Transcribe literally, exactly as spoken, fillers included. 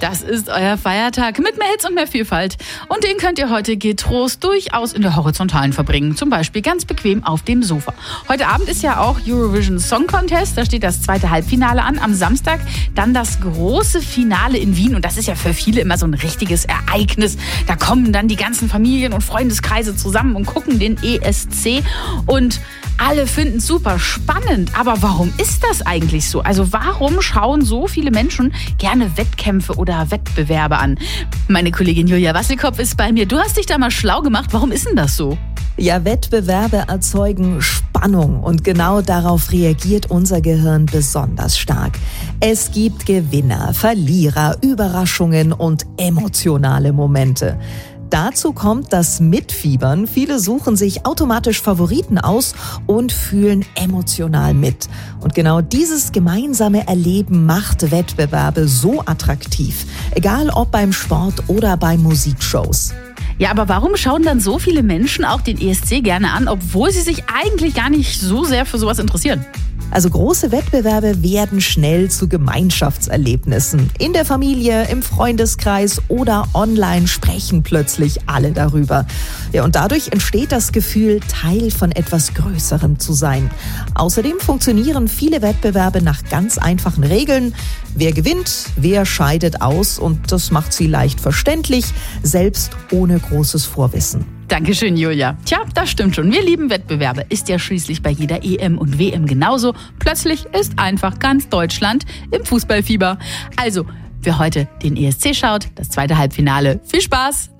Das ist euer Feiertag mit mehr Hits und mehr Vielfalt. Und den könnt ihr heute getrost durchaus in der Horizontalen verbringen. Zum Beispiel ganz bequem auf dem Sofa. Heute Abend ist ja auch Eurovision Song Contest. Da steht das zweite Halbfinale an. Am Samstag dann das große Finale in Wien. Und das ist ja für viele immer so ein richtiges Ereignis. Da kommen dann die ganzen Familien und Freundeskreise zusammen und gucken den E S C. Und alle finden es super spannend. Aber warum ist das eigentlich so? Also warum schauen so viele Menschen gerne Wettkämpfe oder Wettbewerbe an? Meine Kollegin Julia Wassilkopf ist bei mir. Du hast dich da mal schlau gemacht. Warum ist denn das so? Ja, Wettbewerbe erzeugen Spannung und genau darauf reagiert unser Gehirn besonders stark. Es gibt Gewinner, Verlierer, Überraschungen und emotionale Momente. Dazu kommt das Mitfiebern. Viele suchen sich automatisch Favoriten aus und fühlen emotional mit. Und genau dieses gemeinsame Erleben macht Wettbewerbe so attraktiv. Egal ob beim Sport oder bei Musikshows. Ja, aber warum schauen dann so viele Menschen auch den E S C gerne an, obwohl sie sich eigentlich gar nicht so sehr für sowas interessieren? Also große Wettbewerbe werden schnell zu Gemeinschaftserlebnissen. In der Familie, im Freundeskreis oder online sprechen plötzlich alle darüber. Ja, und dadurch entsteht das Gefühl, Teil von etwas Größerem zu sein. Außerdem funktionieren viele Wettbewerbe nach ganz einfachen Regeln. Wer gewinnt, wer scheidet aus, und das macht sie leicht verständlich, selbst ohne großes Vorwissen. Dankeschön, Julia. Tja, das stimmt schon. Wir lieben Wettbewerbe. Ist ja schließlich bei jeder E M und W M genauso. Plötzlich ist einfach ganz Deutschland im Fußballfieber. Also, wer heute den E S C schaut, das zweite Halbfinale. Viel Spaß!